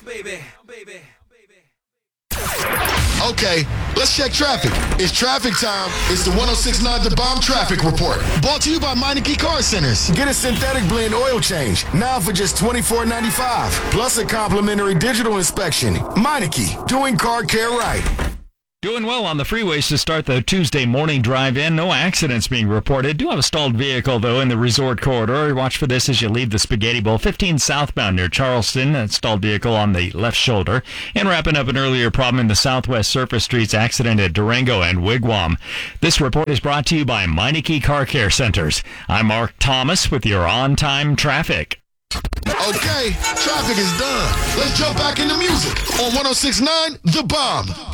Okay, let's check traffic. It's traffic time. It's the 106.9 The Bomb Traffic Report. Brought to you by Meineke Car Centers. Get a synthetic blend oil change now for just $24.95. Plus a complimentary digital inspection. Meineke, doing car care right. Doing well on the freeways to start the Tuesday morning drive-in. No accidents being reported. Do have a stalled vehicle, though, in the resort corridor. Watch for this as you leave the Spaghetti Bowl. 15 southbound near Charleston. A stalled vehicle on the left shoulder. And wrapping up an earlier problem in the southwest surface streets accident at Durango and Wigwam. This report is brought to you by Meineke Car Care Centers. I'm Mark Thomas with your on-time traffic. Okay, traffic is done. Let's jump back into music on 106.9 The Bomb.